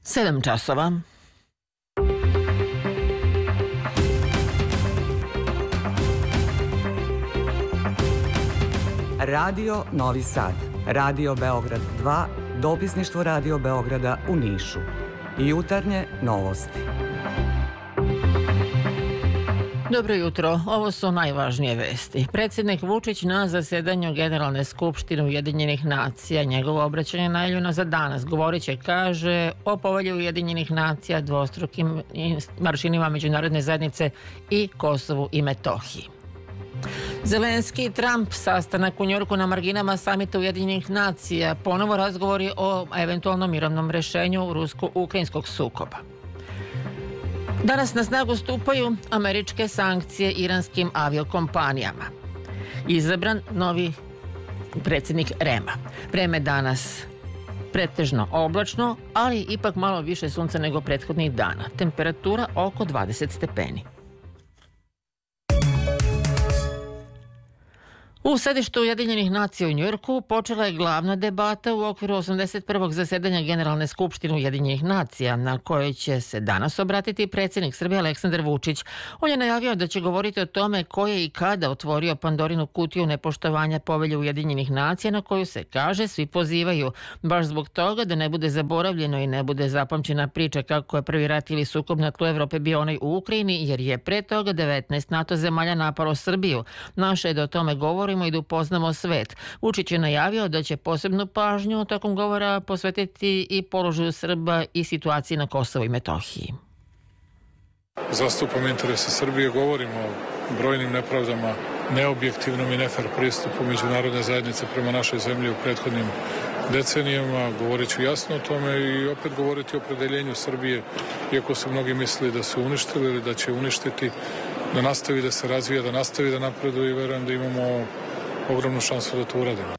7 časova. Radio Novi Sad, Radio Beograd 2, dopisništvo Radio Beograda u Nišu. Jutarnje novosti. Dobro jutro, ovo su najvažnije vesti. Predsjednik Vučić na zasedanju Generalne skupštine Ujedinjenih nacija. Njegovo obraćanje najavljeno za danas. Govorit će, kaže, o povelji Ujedinjenih nacija, dvostrukim maršinima međunarodne zajednice i Kosovu i Metohiji. Zelenski i Trump, sastanak u Njujorku na marginama samita Ujedinjenih nacija, ponovo razgovori o eventualnom mirovnom rešenju rusko-ukrajinskog sukoba. Danas na snagu stupaju američke sankcije iranskim aviokompanijama. Izabran novi predsjednik REM-a. Vreme danas pretežno oblačno, ali ipak malo više sunca nego prethodnih dana. Temperatura oko 20 stepeni. U sedištu Ujedinjenih nacija u Njujorku počela je glavna debata u okviru 81. zasedanja Generalne skupštine Ujedinjenih nacija, na kojoj će se danas obratiti predsjednik Srbije Aleksandar Vučić. On je najavio da će govoriti o tome ko je i kada otvorio Pandorinu kutiju nepoštovanja povelje Ujedinjenih nacija, na koju se, kaže, svi pozivaju, baš zbog toga da ne bude zaboravljeno i ne bude zapamćena priča kako je prvi rat ili sukob na tlu Evrope bio onaj u Ukrajini, jer je pre toga 19 NATO zemalja napalo Srbiju. Naše je da o tome govorimo i da upoznamo svet. Vučić je najavio da će posebnu pažnju tokom govora posvetiti i položaju Srba i situaciji na Kosovu i Metohiji. Zastupam interese Srbije, govorimo o brojnim nepravdama, neobjektivnom i nefer pristupu međunarodne zajednice prema našoj zemlji u prethodnim decenijama. Govorit ću jasno o tome i opet govoriti o opredeljenju Srbije, iako su mnogi mislili da su uništili ili da će uništiti, da nastavi da se razvija, da nastavi da napreduje i verujem da imamo ogromnu šansu da to uradimo.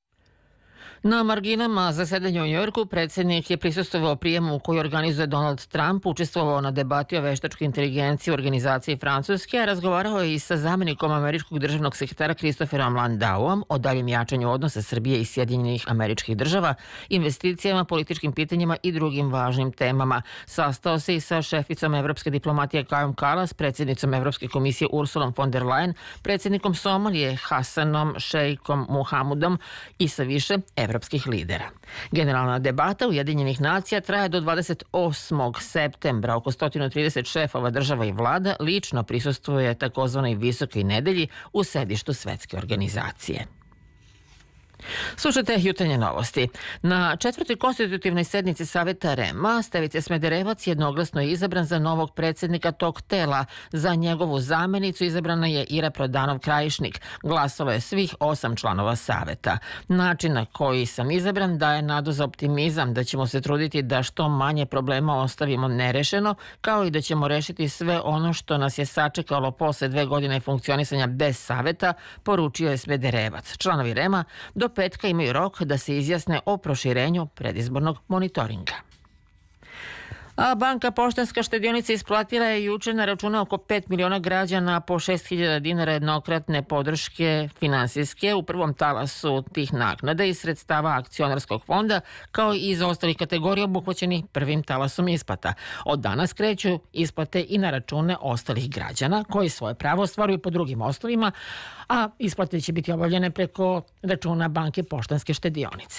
Na marginama zasedanja u Njujorku predsjednik je prisustvovao prijemu koji organizuje Donald Trump, učestvovao na debati o veštačkoj inteligenciji u organizaciji Francuske, a razgovarao je i sa zamjenikom američkog državnog sekretara Christopherom Landauom o daljem jačanju odnosa Srbije i Sjedinjenih Američkih Država, investicijama, političkim pitanjima i drugim važnim temama. Sastao se i sa šeficom evropske diplomatije Kajom Kalas, predsjednicom Evropske komisije Ursulom von der Leyen, predsjednikom Somalije Hasanom Šejkom Muhamudom i sa više evropskih lidera. Generalna debata Ujedinjenih nacija traje do 28. septembra. Oko 130 šefova država i vlada lično prisustvuje takozvanoj visokoj nedelji u sedištu svetske organizacije. Slušajte jutarnje novosti. Na 4. konstitutivnoj sednici Saveta REM-a Stevica Smederevac jednoglasno je izabran za novog predsjednika tog tela. Za njegovu zamjenicu izabrana je Ira Prodanov-Krajišnik. Glasalo je svih 8 članova Saveta. Način na koji sam izabran daje nadu za optimizam da ćemo se truditi da što manje problema ostavimo nerešeno, kao i da ćemo rešiti sve ono što nas je sačekalo posle 2 godine funkcionisanja bez Saveta, poručio je Smederevac. Članovi REM-a do petka imaju rok da se izjasne o proširenju predizbornog monitoringa. A Banka Poštanska štedionica isplatila je juče na račune oko 5 miliona građana po 6.000 dinara jednokratne podrške finansijske u prvom talasu tih naknada iz sredstava akcionarskog fonda, kao i iz ostalih kategorija obuhvaćenih prvim talasom isplata. Od danas kreću isplate i na račune ostalih građana koji svoje pravo ostvaruju po drugim osnovima, a isplate će biti obavljene preko računa Banke Poštanske štedionice.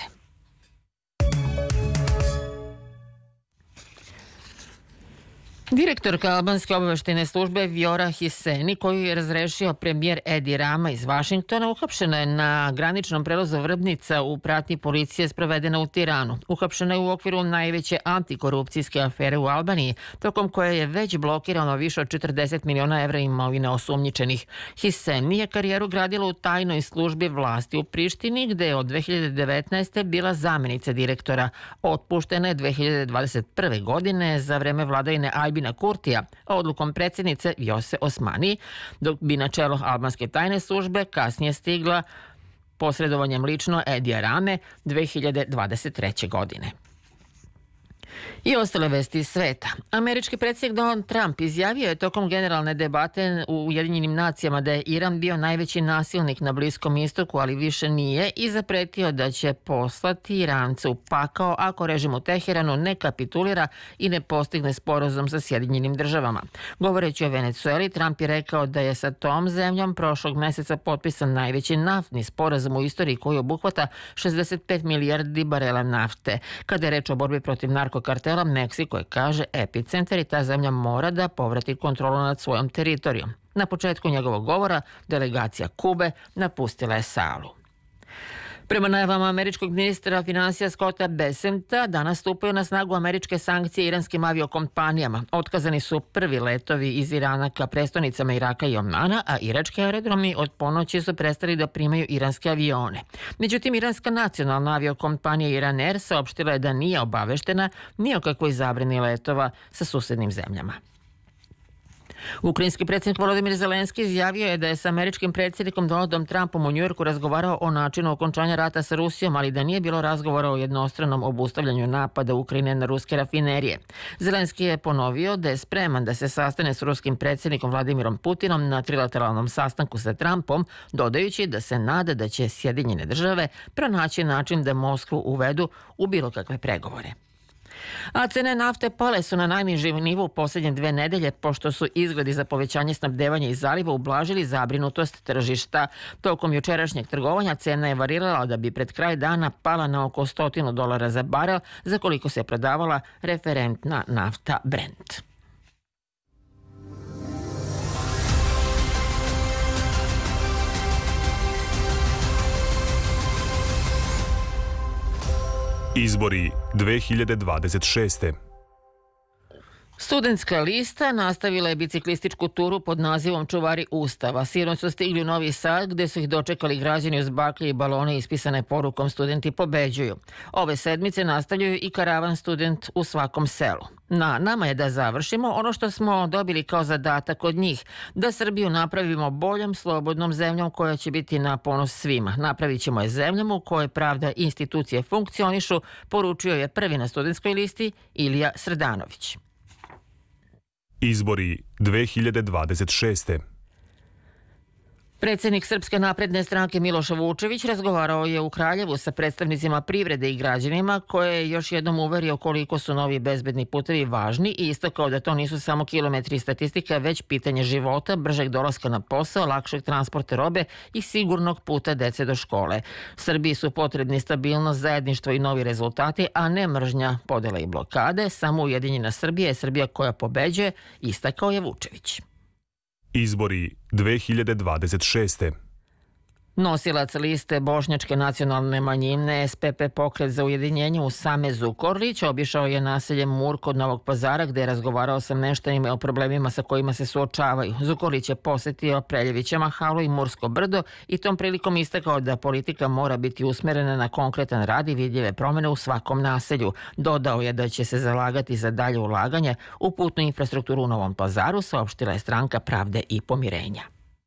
Direktorka albanske obaveštajne službe Vjora Hiseni, koju je razrešio premijer Edi Rama iz Vašingtona, uhapšena je na graničnom prelazu Vrbnica u pratnji policije sprovedena u Tiranu. Uhapšena je u okviru najveće antikorupcijske afere u Albaniji, tokom koje je već blokirano više od 40 miliona evra imovine osumnjičenih. Hiseni je karijeru gradila u tajnoj službi vlasti u Prištini, gde je od 2019. bila zamjenica direktora. Otpuštena je 2021. godine za vreme vladavine Albina Kurtija, odlukom predsjednice Vjose Osmani, dok bi na čelo albanske tajne službe kasnije stigla posredovanjem lično Edija Rame 2023. godine. I ostale vesti iz sveta. Američki predsjednik Donald Trump izjavio je tokom generalne debate u Ujedinjenim nacijama da je Iran bio najveći nasilnik na Bliskom istoku, ali više nije, i zapretio da će poslati Irance u pakao ako režim u Teheranu ne kapitulira i ne postigne sporazum sa Sjedinjenim državama. Govoreći o Venecueli, Trump je rekao da je sa tom zemljom prošlog meseca potpisan najveći naftni sporazum u istoriji koji obuhvata 65 milijardi barela nafte. Kada je reč o borbi protiv narkokartela, Meksiko je, kaže, epicentar i ta zemlja mora da povrati kontrolu nad svojom teritorijom. Na početku njegovog govora delegacija Kube napustila je salu. Prema najavama američkog ministra finansija Scotta Bessenta, danas stupaju na snagu američke sankcije iranskim aviokompanijama. Otkazani su prvi letovi iz Irana ka prestonicama Iraka i Omana, a irački aerodromi od ponoći su prestali da primaju iranske avione. Međutim, iranska nacionalna aviokompanija Iran Air saopštila je da nije obaveštena ni o kakvoj zabrani letova sa susednim zemljama. Ukrajinski predsjednik Volodymyr Zelenski izjavio je da je sa američkim predsjednikom Donaldom Trumpom u Njujorku razgovarao o načinu okončanja rata sa Rusijom, ali da nije bilo razgovora o jednostranom obustavljanju napada Ukrajine na ruske rafinerije. Zelenski je ponovio da je spreman da se sastane s ruskim predsjednikom Vladimirom Putinom na trilateralnom sastanku sa Trumpom, dodajući da se nada da će Sjedinjene države pronaći način da Moskvu uvedu u bilo kakve pregovore. A cene nafte pale su na najniži nivo u posljednje 2 nedelje, pošto su izgledi za povećanje snabdevanja iz zaliva ublažili zabrinutost tržišta. Tokom jučerašnjeg trgovanja cena je varirala da bi pred kraj dana pala na oko $100 za barel, za koliko se prodavala referentna nafta Brent. Izbori 2026. Studentska lista nastavila je biciklističku turu pod nazivom Čuvari Ustava. Sinoć su stigli u Novi Sad, gde su ih dočekali građani uz baklje i balone ispisane porukom Studenti pobeđuju. Ove sedmice nastavljaju i karavan Student u svakom selu. Na nama je da završimo ono što smo dobili kao zadatak od njih, da Srbiju napravimo boljom, slobodnom zemljom koja će biti na ponos svima. Napravit ćemo je zemljom u kojoj pravda i institucije funkcionišu, poručio je prvi na studentskoj listi Ilija Srdanović. Izbori 2026. Predsjednik Srpske napredne stranke Miloš Vučević razgovarao je u Kraljevu sa predstavnicima privrede i građanima, koje je još jednom uverio koliko su novi bezbedni putevi važni i istakao da to nisu samo kilometri i statistika, već pitanje života, bržeg dolaska na posao, lakšeg transporta robe i sigurnog puta dece do škole. Srbiji su potrebni stabilnost, zajedništvo i novi rezultati, a ne mržnja, podela i blokade. Samo ujedinjena Srbija je Srbija koja pobeđuje, istakao je Vučević. Izbori 2026. Nosilac liste Bošnjačke nacionalne manjine SPP Pokret za ujedinjenje Usame Zukorlić obišao je naselje Mur kod Novog Pazara, gde je razgovarao sa meštanima o problemima sa kojima se suočavaju. Zukorlić je posetio Preljevića mahalu i Mursko brdo i tom prilikom istakao da politika mora biti usmerena na konkretan rad i vidljive promjene u svakom naselju. Dodao je da će se zalagati za dalje ulaganje u putnu infrastrukturu u Novom Pazaru, saopštila je Stranka pravde i pomirenja.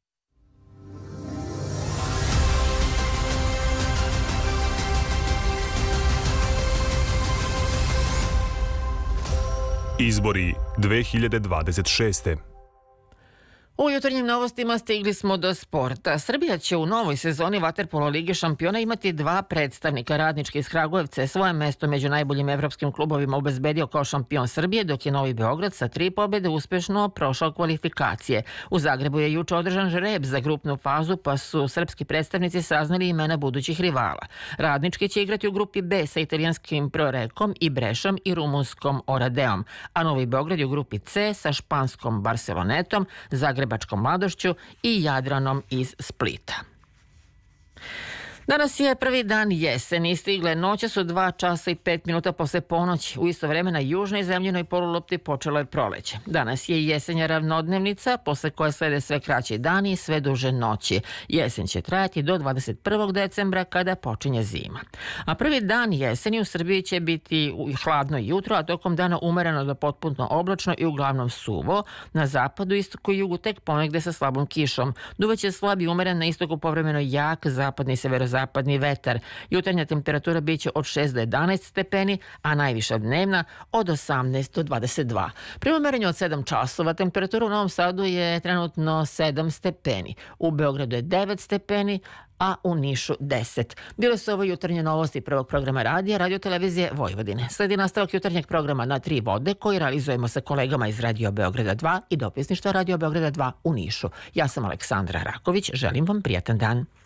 Izbori 2026. U jutarnjim novostima stigli smo do sporta. Srbija će u novoj sezoni Vaterpolo Lige šampiona imati 2 predstavnika. Radnički iz Kragujevca je svoje mesto među najboljim evropskim klubovima obezbedio kao šampion Srbije, dok je Novi Beograd sa 3 pobjede uspješno prošao kvalifikacije. U Zagrebu je juče održan žreb za grupnu fazu, pa su srpski predstavnici saznali imena budućih rivala. Radnički će igrati u grupi B sa italijanskim Prorekom i Brešom i rumunskom Oradeom, a Novi Beograd je u grupi C sa španskom Barcelonetom, Zagrebačkom Mladošću i Jadranom iz Splita. Danas je prvi dan jeseni. Stigle noće su 2 časa i 5 minuta posle ponoći. U isto vreme na južnoj zemljinoj polulopti počelo je proleće. Danas je jesenja ravnodnevnica, posle koje slede sve kraći dani i sve duže noći. Jesen će trajati do 21. decembra kada počinje zima. A prvi dan jeseni u Srbiji će biti hladno jutro, a tokom dana umereno do potpuno oblačno i uglavnom suvo. Na zapadu, istoku i jugu tek ponegde sa slabom kišom. Duvaće slab i umeren, na istoku povremeno jak zapadni i severozapadni jugozapadni vetar. Jutarnja temperatura biće od 6 do 11 stepeni, a najviša dnevna od 18 do 22. Prema merenju od 7 časova temperatura u Novom Sadu je trenutno 7 stepeni. U Beogradu je 9 stepeni, a u Nišu 10. Bile su ovo jutarnje novosti prvog programa radija Radio-televizije Vojvodine. Sledi nastavak jutarnjeg programa Na tri vode koji realizujemo sa kolegama iz Radio Beograda 2 i dopisništva Radio Beograda 2 u Nišu. Ja sam Aleksandra Raković, želim vam prijatan dan.